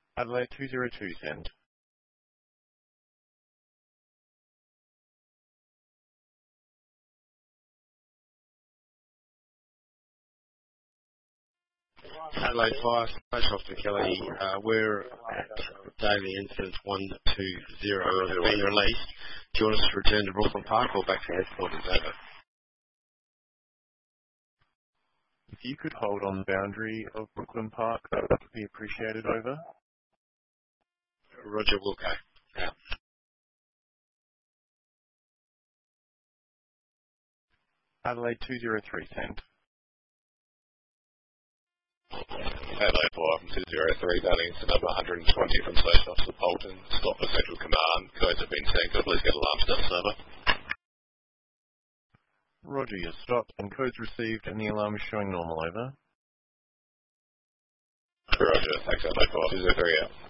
Adelaide 202, send. Adelaide Fire, Dr. Kelly, we're at daily incident 120 has been released. Do you want us to return to Brooklyn Park or back to headquarters? Over. If you could hold on the boundary of Brooklyn Park, that would be appreciated. Over. Roger, we'll go. Out. Adelaide 203, send. Adelaide 203, daily incident number 120 from Station Officer Polton. Stop for Central Command. Codes have been sent. Could please get alarm status over. Roger, you're stopped and codes received and the alarm is showing normal. Over. Roger, thanks Adelaide 203 out.